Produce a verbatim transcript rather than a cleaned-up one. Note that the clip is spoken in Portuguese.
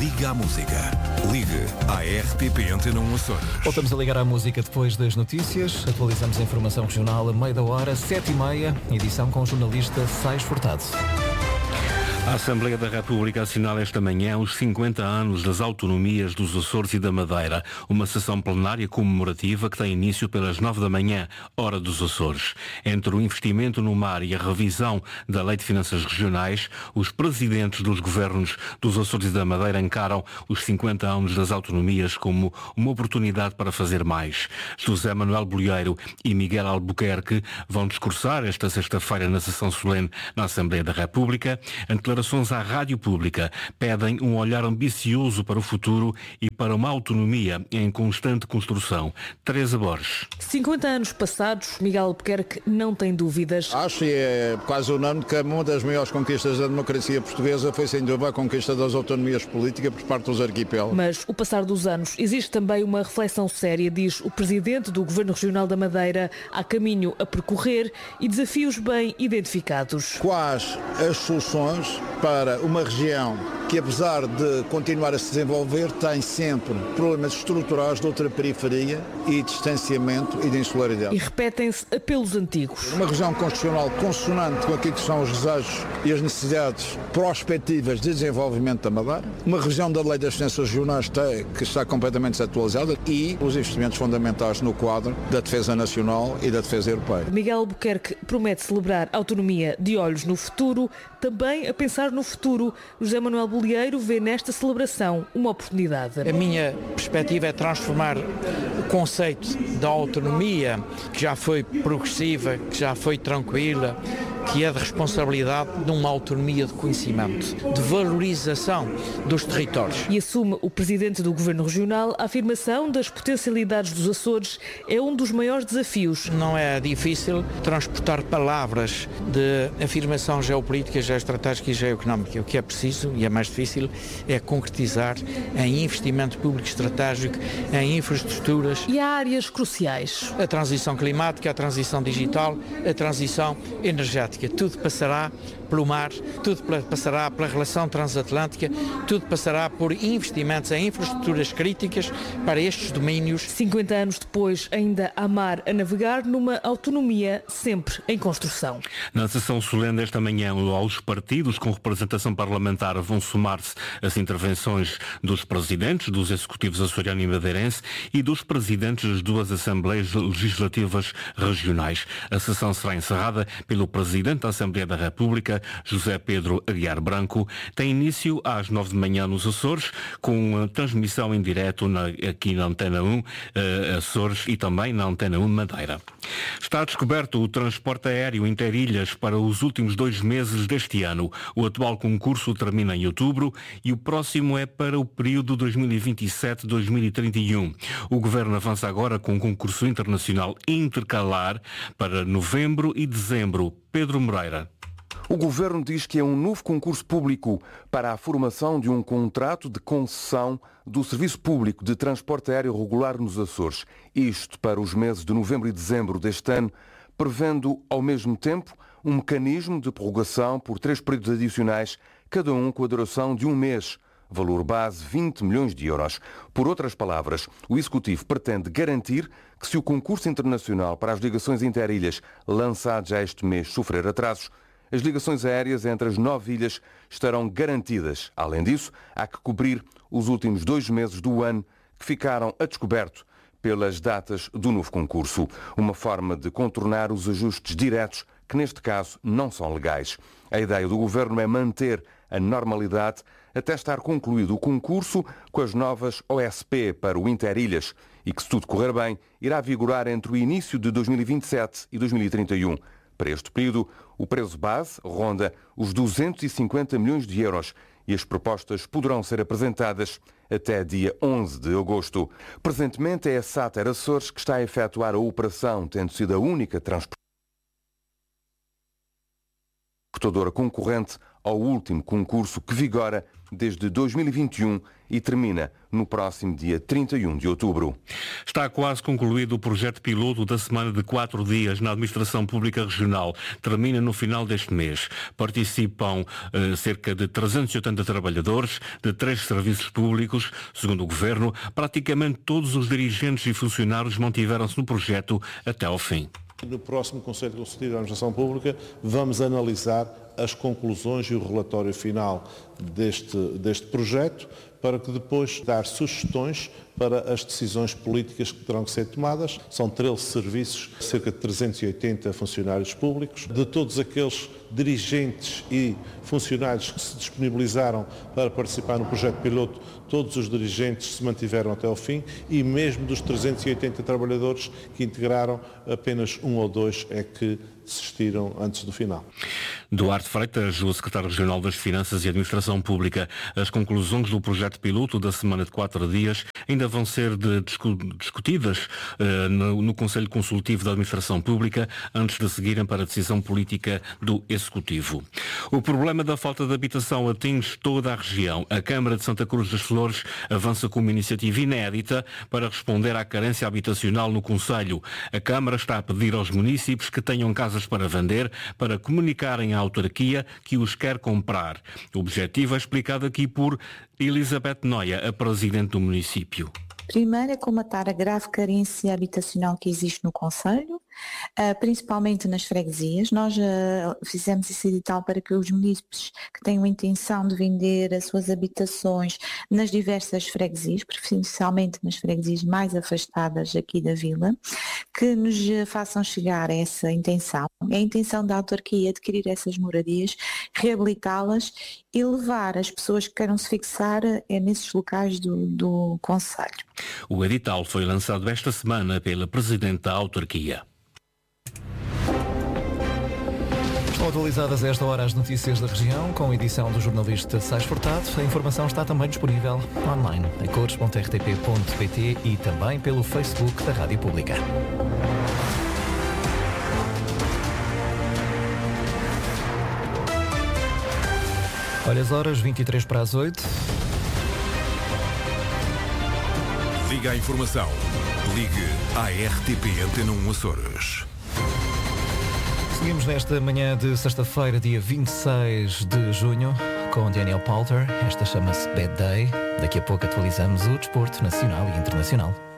Liga à Música. Ligue à R T P Antena um Açores. Voltamos a ligar à música depois das notícias. Atualizamos a informação regional a meio da hora, sete e meia, edição com o jornalista Sais Furtado. A Assembleia da República assinala esta manhã os cinquenta anos das autonomias dos Açores e da Madeira. Uma sessão plenária comemorativa que tem início pelas nove da manhã, hora dos Açores. Entre o investimento no mar e a revisão da Lei de Finanças Regionais, os presidentes dos governos dos Açores e da Madeira encaram os cinquenta anos das autonomias como uma oportunidade para fazer mais. José Manuel Bolieiro e Miguel Albuquerque vão discursar esta sexta-feira na sessão solene na Assembleia da República. Ante declarações à Rádio Pública pedem um olhar ambicioso para o futuro e para uma autonomia em constante construção. Teresa Borges. cinquenta anos passados, Miguel Albuquerque não tem dúvidas. Acho e é quase unânime que uma das maiores conquistas da democracia portuguesa foi sem dúvida a conquista das autonomias políticas por parte dos arquipélagos. Mas o passar dos anos existe também uma reflexão séria, diz o presidente do Governo Regional da Madeira. Há caminho a percorrer e desafios bem identificados. Quais as soluções para uma região que, apesar de continuar a se desenvolver, tem sempre problemas estruturais de outra periferia e distanciamento e de insularidade. E repetem-se apelos antigos. Uma região constitucional consonante com aquilo que são os desejos e as necessidades prospectivas de desenvolvimento da Madeira. Uma região da Lei das Finanças Regionais que está completamente desatualizada e os investimentos fundamentais no quadro da defesa nacional e da defesa europeia. Miguel Albuquerque promete celebrar a autonomia de olhos no futuro, também a pensar no futuro. José Manuel Bolieiro vê nesta celebração uma oportunidade. A minha perspectiva é transformar o conceito da autonomia, que já foi progressiva, que já foi tranquila, que é de responsabilidade, de uma autonomia de conhecimento, de valorização dos territórios. E assume o presidente do Governo Regional a afirmação das potencialidades dos Açores é um dos maiores desafios. Não é difícil transportar palavras de afirmação geopolítica, geoestratégica e geoeconómica. O que é preciso, e é mais difícil, é concretizar em investimento público estratégico, em infraestruturas. E há áreas cruciais. A transição climática, a transição digital, a transição energética. Tudo passará pelo mar, tudo passará pela relação transatlântica, tudo passará por investimentos em infraestruturas críticas para estes domínios. cinquenta anos depois, ainda há mar a navegar numa autonomia sempre em construção. Na sessão solene desta manhã, aos partidos com representação parlamentar vão somar-se as intervenções dos presidentes dos executivos açoriano e madeirense e dos presidentes das duas Assembleias Legislativas Regionais. A sessão será encerrada pelo presidente da Assembleia da República, José Pedro Aguiar Branco. Tem início às nove de manhã nos Açores, com transmissão em direto na, aqui na Antena um uh, Açores e também na Antena um Madeira. Está descoberto o transporte aéreo interilhas para os últimos dois meses deste ano. O atual concurso termina em outubro e o próximo é para o período dois mil e vinte e sete a dois mil e trinta e um. O Governo avança agora com um concurso internacional intercalar para novembro e dezembro. Pedro Moreira. O Governo diz que é um novo concurso público para a formação de um contrato de concessão do Serviço Público de Transporte Aéreo Regular nos Açores. Isto para os meses de novembro e dezembro deste ano, prevendo ao mesmo tempo um mecanismo de prorrogação por três períodos adicionais, cada um com a duração de um mês. Valor base vinte milhões de euros. Por outras palavras, o Executivo pretende garantir que se o concurso internacional para as ligações interilhas lançado já este mês sofrer atrasos, as ligações aéreas entre as nove ilhas estarão garantidas. Além disso, há que cobrir os últimos dois meses do ano que ficaram a descoberto pelas datas do novo concurso. Uma forma de contornar os ajustes diretos que, neste caso, não são legais. A ideia do Governo é manter a normalidade até estar concluído o concurso com as novas O S P para o Interilhas e que, se tudo correr bem, irá vigorar entre o início de dois mil e vinte e sete e dois mil e trinta e um. Para este período, o preço base ronda os duzentos e cinquenta milhões de euros e as propostas poderão ser apresentadas até dia onze de agosto. Presentemente é a Sater Açores que está a efetuar a operação, tendo sido a única transportadora transportadora concorrente ao último concurso que vigora desde dois mil e vinte e um e termina no próximo dia trinta e um de outubro. Está quase concluído o projeto piloto da semana de quatro dias na Administração Pública Regional. Termina no final deste mês. Participam eh, cerca de trezentos e oitenta trabalhadores de três serviços públicos. Segundo o Governo, praticamente todos os dirigentes e funcionários mantiveram-se no projeto até ao fim. No próximo Conselho Consultivo da Administração Pública vamos analisar as conclusões e o relatório final deste, deste projeto para que depois dar sugestões para as decisões políticas que terão que ser tomadas. São treze serviços, cerca de trezentos e oitenta funcionários públicos. De todos aqueles dirigentes e funcionários que se disponibilizaram para participar no projeto piloto, todos os dirigentes se mantiveram até ao fim e mesmo dos trezentos e oitenta trabalhadores que integraram, apenas um ou dois é que desistiram antes do final. Duarte Freitas, o secretário regional das Finanças e Administração Pública. As conclusões do projeto piloto da semana de quatro dias ainda vão ser de, discu, discutidas uh, no, no Conselho Consultivo da Administração Pública antes de seguirem para a decisão política do Executivo. O problema da falta de habitação atinge toda a região. A Câmara de Santa Cruz das Flores avança com uma iniciativa inédita para responder à carência habitacional no Conselho. A Câmara está a pedir aos municípios que tenham casas para vender para comunicarem à autarquia que os quer comprar. O objetivo é explicado aqui por Elizabeth Noia, a presidente do município. Primeiro é comatar a grave carência habitacional que existe no concelho, principalmente nas freguesias. Nós fizemos esse edital para que os munícipes que tenham a intenção de vender as suas habitações nas diversas freguesias, preferencialmente nas freguesias mais afastadas aqui da vila, que nos façam chegar essa intenção. É a intenção da autarquia adquirir essas moradias, reabilitá-las e levar as pessoas que queiram se fixar nesses locais do, do concelho. O edital foi lançado esta semana pela presidente da autarquia. Estão atualizadas a esta hora as notícias da região, com a edição do jornalista Sais Furtado. A informação está também disponível online, em cores ponto r t p ponto p t e também pelo Facebook da Rádio Pública. Olha as horas, vinte e três para as oito. Liga à informação. Ligue à R T P Antena um Açores. Seguimos nesta manhã de sexta-feira, dia vinte e seis de junho, com Daniel Poulter. Esta chama-se Bad Day. Daqui a pouco atualizamos o desporto nacional e internacional.